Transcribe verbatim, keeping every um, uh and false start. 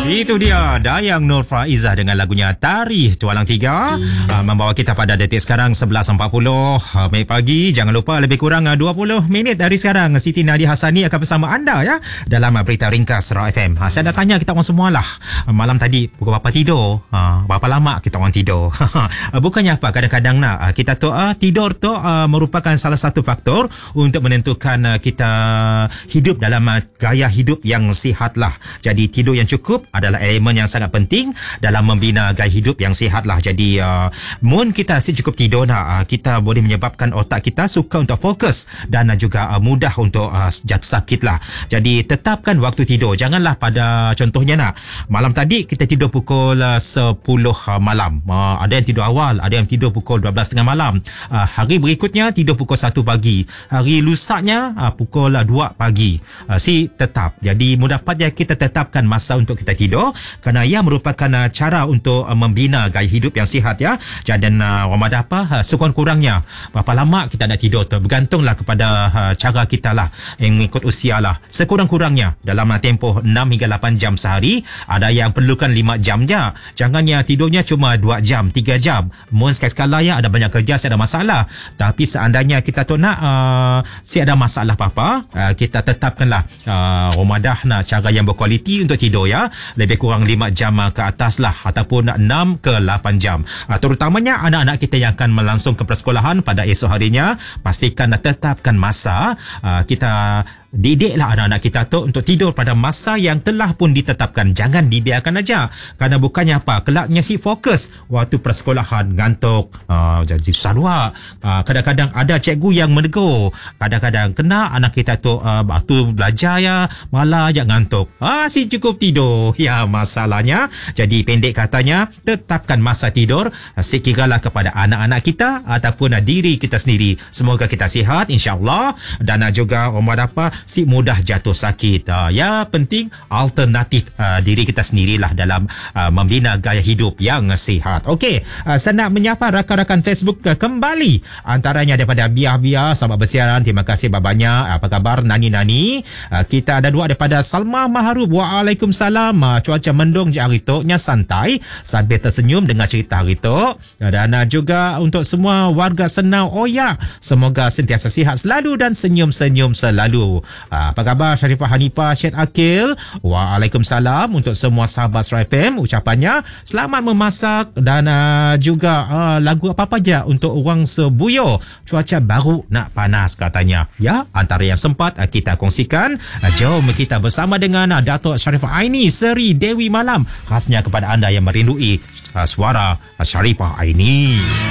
Itu dia Dayang Nur Faizah dengan lagunya Tarikh Tualang Tiga, uh, membawa kita pada detik sekarang sebelas empat puluh uh, Baik pagi. Jangan lupa lebih kurang uh, dua puluh minit dari sekarang Siti Nadia Hasani akan bersama anda ya dalam uh, berita ringkas Raw F M. uh, Saya dah tanya kita orang semualah, uh, malam tadi pukul berapa tidur, uh, berapa lama kita orang tidur. uh, Bukannya apa, kadang-kadang nak uh, kita tu uh, tidur tu uh, merupakan salah satu faktor untuk menentukan uh, kita hidup dalam uh, gaya hidup yang sihat lah. Jadi tidur yang cukup adalah elemen yang sangat penting dalam membina gaya hidup yang sihat lah. Jadi uh, mun kita asyik cukup tidur nak, uh, kita boleh menyebabkan otak kita suka untuk fokus dan uh, juga uh, mudah untuk uh, jatuh sakit lah. Jadi tetapkan waktu tidur. Janganlah pada contohnya nak, malam tadi kita tidur pukul uh, sepuluh uh, malam. Uh, ada yang tidur awal, ada yang tidur pukul dua belas tiga puluh malam. Uh, hari berikutnya tidur pukul satu pagi. Hari lusaknya uh, pukul uh, dua pagi. Uh, si tetap. Jadi mudah dapat kita tetapkan masa untuk kita tidur, kerana ia merupakan uh, cara untuk uh, membina gaya hidup yang sihat ya. Dan uh, Ramadan apa uh, sekurang-kurangnya berapa lama kita nak tidur tu bergantunglah kepada uh, cara kita lah, yang mengikut usia lah. Sekurang-kurangnya dalam uh, tempoh enam hingga lapan jam sehari. Ada yang perlukan lima jam je. Jangan ya tidurnya cuma dua jam, tiga jam. Mungkin sekali-sekala ya ada banyak kerja, saya ada masalah. Tapi seandainya kita tu nak uh, si ada masalah apa-apa, uh, kita tetapkanlah uh, Ramadan nak cara yang berkualiti untuk tidur ya. Lebih kurang lima jam ke atas lah, ataupun enam ke lapan jam. Uh, terutamanya anak-anak kita yang akan melangsung ke persekolahan pada esok harinya, pastikan tetapkan masa uh, kita didiklah anak-anak kita tu untuk tidur pada masa yang telah pun ditetapkan. Jangan dibiarkan aja, kerana bukannya apa, kelaknya si fokus waktu persekolahan ngantuk, uh, jadi susah luar. Uh, kadang-kadang ada cikgu yang menegur, kadang-kadang kena anak kita tu uh, waktu belajar ya malah aja ngantuk, ah si cukup tidur ya masalahnya. Jadi pendek katanya, tetapkan masa tidur uh, sekiralah kepada anak-anak kita ataupun uh, diri kita sendiri. Semoga kita sihat insya-Allah, dan uh, juga rumah dapat si mudah jatuh sakit. Uh, ya penting alternatif uh, diri kita sendirilah dalam uh, membina gaya hidup yang sihat. Okey, uh, saya nak menyapa rakan-rakan Facebook uh, kembali, antaranya daripada Biar-Biar, sahabat bersiaran. Terima kasih banyak. Apa khabar Nani-Nani? Uh, kita ada dua daripada Salma Maharub. Waalaikumsalam. Uh, cuaca mendung je hari tu, nya santai sambil tersenyum dengan cerita hari tu. Uh, dan uh, juga untuk semua warga Senau Oyak, semoga sentiasa sihat selalu dan senyum-senyum selalu. Uh, apa khabar Sharifah Hanifah Syed Akil? Waalaikumsalam. Untuk semua sahabat Raw F M, ucapannya selamat memasak dan uh, juga uh, lagu apa-apa je untuk orang Sebuyo. Cuaca baru nak panas katanya. Ya, antara yang sempat uh, kita kongsikan. Uh, jom kita bersama dengan uh, Datuk Sharifah Aini Seri Dewi Malam, khasnya kepada anda yang merindui uh, suara uh, Sharifah Aini.